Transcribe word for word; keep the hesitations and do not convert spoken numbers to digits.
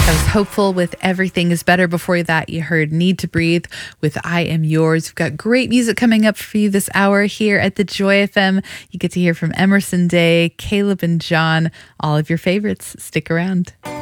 That was Hopeful with Everything is Better. Before that, you heard Need to Breathe with I Am Yours. We've got great music coming up for you this hour here at the Joy F M. You get to hear from Emerson Day, Caleb and John, all of your favorites. Stick around.